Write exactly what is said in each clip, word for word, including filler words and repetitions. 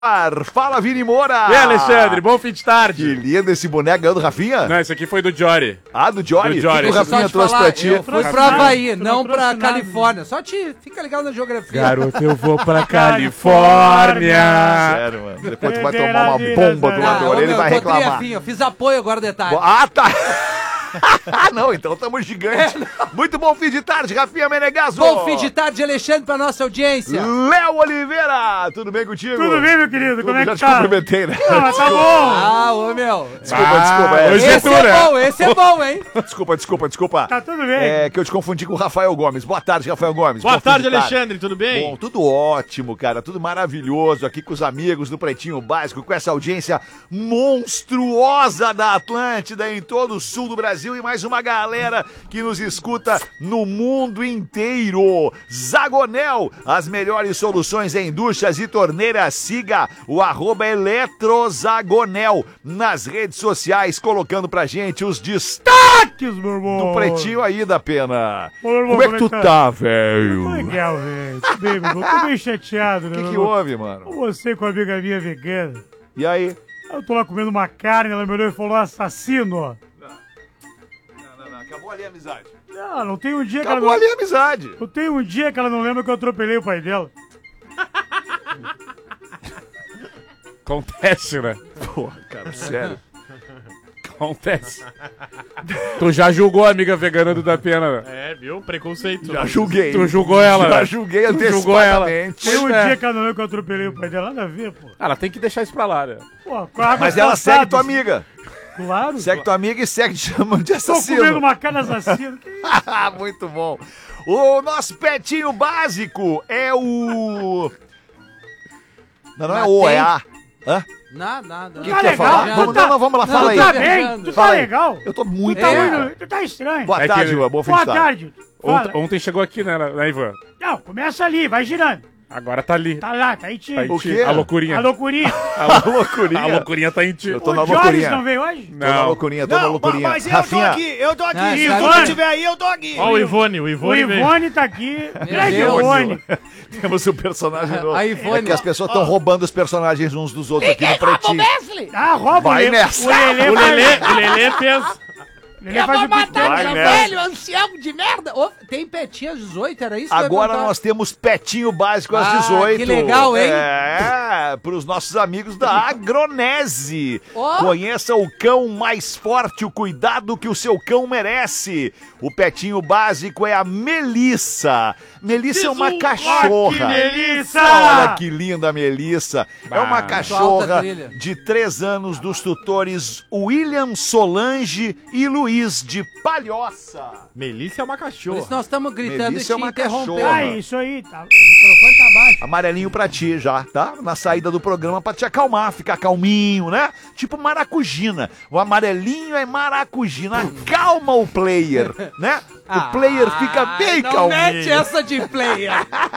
Fala, Vini Moura! E aí, Alexandre, bom fim de tarde. Que lindo esse boneco ganhou do Rafinha? Não, esse aqui foi do Jory. Ah, do Jory? Do Jory. O que o Rafinha trouxe falar, pra ti? Eu fui pro Havaí, não pra Califórnia. Só te fica ligado na geografia. Garoto, eu vou pra Califórnia. Sério, mano. Depois tu vai tomar uma bomba do lado da orelha e vai reclamar. Eu fiz apoio agora de tarde. Ah, tá. Ah, não, então tamo gigante. Muito bom fim de tarde, Rafinha Menegasso. Bom fim de tarde, Alexandre, pra nossa audiência. Léo Oliveira, tudo bem contigo? Tudo bem, meu querido? Tudo, Como é que já tá? te cumprimentei, né? Ah, tá bom. Ah, ô meu. Desculpa, Ah, desculpa. É. hoje Esse é bom, esse é bom, hein? Desculpa, desculpa, desculpa. Tá tudo bem. É que eu te confundi com o Rafael Gomes. Boa tarde, Rafael Gomes. Boa Bom fim tarde, de Alexandre, tudo bem? Bom, tudo ótimo, cara, tudo maravilhoso aqui com os amigos do Pretinho Básico, com essa audiência monstruosa da Atlântida em todo o sul do Brasil e mais uma galera que nos escuta no mundo inteiro. Zagonel, as melhores soluções em duchas e torneiras. Siga o arroba Eletrozagonel nas redes sociais, colocando pra gente os destaques meu irmão. do Pretinho aí da Pena. Ô, meu irmão, Como é que tu tá? tá, Tô velho? legal, velho. Tô bem, meu irmão. Tô bem chateado, O né, que meu que irmão? houve, mano? Você com a amiga minha vegana. E aí? Eu tô lá comendo uma carne, ela me olhou e falou, assassino, ó. Não, não, não, acabou ali a amizade. Não, não tem um dia que Acabou ela não... ali a amizade. Não tem um dia que ela não lembra que eu atropelei o pai dela. Acontece, né? Porra, cara, sério. Acontece. Tu já julgou a amiga vegana do Da Pena, né? É, viu? Preconceito. Já julguei. Tu julgou ela, Já né? julguei Tu julgou ela. antecipadamente. Tem um É. dia que ela não lembra que eu atropelei o pai dela. Nada a ver, pô. Ela tem que deixar isso pra lá, né? Pô, com água Mas ela passada, segue tua amiga. Claro. Segue tua amiga e segue te chamando de Tô comendo assassino. uma carne assassina. Que isso? Muito bom. O nosso petinho básico é o... Não, não é o, é a... Hã? Nada, nada. O que Tá que tu ia legal, falar? tu Vamos, tá- não, não, vamos lá, não, fala tu aí. Tá viajando. bem? Tu Fala tá aí. legal? Eu tô muito... Tu tá, É. muito, tu tá estranho. Boa É tarde, que- Ivan. Bom fim Boa de tarde. tarde. Fala. Ont- ontem chegou aqui, né, né, Ivan? Não, começa ali, vai girando. Agora tá ali. Tá lá, tá em ti. Tá em O ti. quê? A loucurinha. A loucurinha. A loucurinha. A loucurinha tá em ti. Eu tô O na Jones loucurinha. não veio hoje? Tô na Não. loucurinha, tô na loucurinha. mas eu Rafinha, tô aqui, eu tô aqui. Ah, Se Ivone. tu tiver aí, eu tô aqui. Ó o Ivone, o O Ivone veio. Ivone tá aqui. Grande Deus. Ivone. temos um personagem novo. A É Ivone. que as pessoas estão roubando os personagens uns dos outros aqui no Pretinho. Ah, rouba Vai o Lelê. nessa. O Lelê O faz- Lelê, o Lelê fez... o Lelê faz o pequeno. Vai já nessa. velho, ancião de merda. Ô, tem petinha às dezoito, era isso que eu ia Agora perguntar? nós temos Petinho Básico às Ah, dezoito. que legal, hein? É, pros nossos amigos da Agronese. Ó. Conheça o cão mais forte, o cuidado que o seu cão merece. O Petinho Básico é a Melissa. Melissa é uma cachorra. Que delícia! Olha que linda a Melissa. É uma Bah. cachorra Alta trilha. de três anos dos tutores William Solange e Luiz de Palhoça. Melissa é uma Por isso cachorra. nós estamos gritando Melissa e é uma te interrompendo. cachorra. Ah, isso aí. Tá. O microfone tá baixo. Amarelinho pra ti já, tá? Na saída do programa pra te acalmar, ficar calminho, né? Tipo maracujina. O amarelinho é maracujina. Acalma o player, né? O player fica bem não calminho. mete essa de player.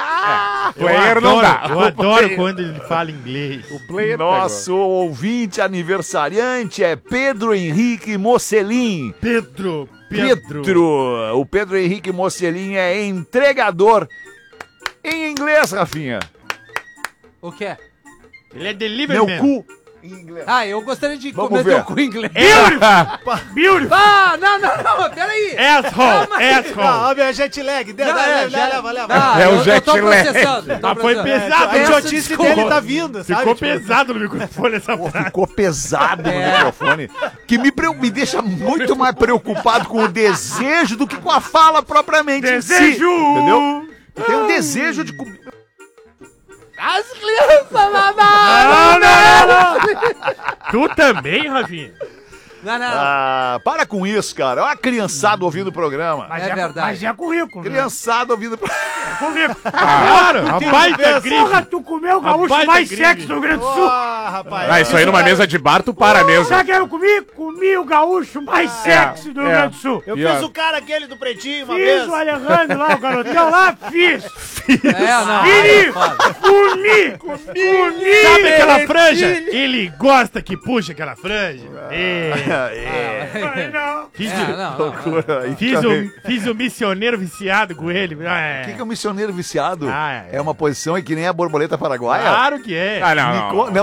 Player eu não adoro, dá. eu adoro quando ele fala inglês. O player Nosso ouvinte aniversariante é Pedro Henrique Mocelin. Pedro, Pedro. Pedro. O Pedro Henrique Mocelin é entregador em inglês, Rafinha. O que é? Ele é delivery Meu man. cu em inglês. Ah, eu gostaria de Vamos comer ver. teu cu em inglês. Beautiful. Ah, não, não, não, peraí. Asshole, Não, asshole. ó, meu jet lag. Dá, Não, dá, é, leva, já- leva, leva. Ah, É o eu, eu jet tô lag. processando. tô Mas foi processando. pesado, A Peço idiotice desculpa. dele tá vindo, sabe? Ficou Tipo, pesado no microfone essa Pô, frase. ficou pesado no É. microfone. Que me, preo- me deixa muito mais preocupado com o desejo do que com a fala propriamente em si. Desejo. Entendeu? Eu tenho um desejo de comer. As crianças, mamãe. Não, não, não. Tu também, Rafinha? Não, não. Ah, para com isso, cara. Olha a criançada ouvindo o programa. Mas É verdade. Mas é currículo. né? Criançada ouvindo o programa. Currículo. Claro, a baita gringa. Porra, tu comeu o gaúcho baita mais gringa. sexy do Rio Grande do Sul. Ah, rapaz. Ah, isso aí numa mesa de bar, tu para mesmo. Sabe o que eu comi? Comi o gaúcho mais sexy do Rio é. Grande do Sul. Eu E, fiz ó, o cara aquele do pretinho uma Fiz vez. o Alejandro lá, o garotão lá, fiz. É, não. Fini, Foda. comi, comi. Sabe aquela franja? Ele gosta que puxa aquela franja. É. Ai, não. Fiz, É, o- não, não. Loucura. Aí fiz, também. o, fiz o missioneiro viciado com ele. É. O que, que é um posicioneiro viciado Ah, é. é uma posição em que nem a borboleta paraguaia? Claro que é. Ah, não, Me não. co-